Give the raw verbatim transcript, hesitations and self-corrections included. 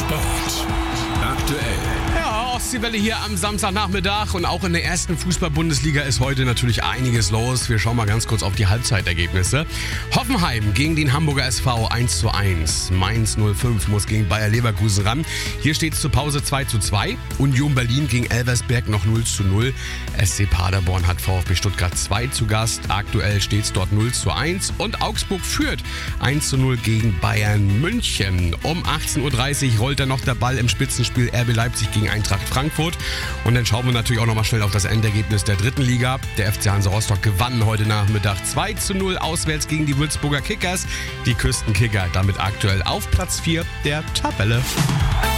Sport aktuell. Ja, Ostseewelle hier am Samstagnachmittag und auch in der ersten Fußball-Bundesliga ist heute natürlich einiges los. Wir schauen mal ganz kurz auf die Halbzeitergebnisse. Hoffenheim gegen den Hamburger S V eins zu eins. Mainz null fünf muss gegen Bayer Leverkusen ran. Hier steht es zur Pause zwei zu zwei. Union Berlin gegen Elversberg noch null zu null. S C Paderborn hat VfB Stuttgart zwei zu Gast. Aktuell steht es dort null zu eins. Und Augsburg führt eins zu null gegen Bayern München. Um achtzehn Uhr dreißig rollt dann noch der Ball im Spitzenspiel R B Leipzig gegen Eintracht Frankfurt. Und dann schauen wir natürlich auch noch mal schnell auf das Endergebnis der dritten Liga. Der F C Hansa Rostock gewann heute Nachmittag zwei zu null auswärts gegen die Würzburger Kickers. Die Küstenkicker damit aktuell auf Platz vier der Tabelle.